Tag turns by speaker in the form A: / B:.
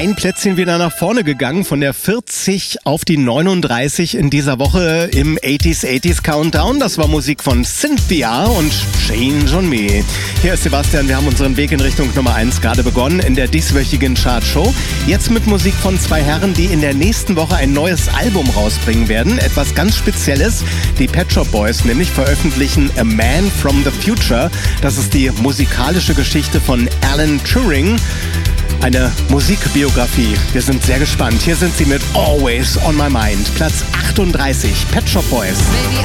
A: ein Plätzchen wieder nach vorne gegangen, von der 40 auf die 39 in dieser Woche im 80s Countdown. Das war Musik von Cynthia und Change on Me. Hier ist Sebastian, wir haben unseren Weg in Richtung Nummer 1 gerade begonnen in der dieswöchigen Chartshow. Jetzt mit Musik von zwei Herren, die in der nächsten Woche ein neues Album rausbringen werden. Etwas ganz Spezielles. Die Pet Shop Boys nämlich veröffentlichen A Man from the Future. Das ist die musikalische Geschichte von Alan Turing. Eine Musikbiografie. Wir sind sehr gespannt. Hier sind sie mit Always on My Mind. Platz 38, Pet Shop Boys.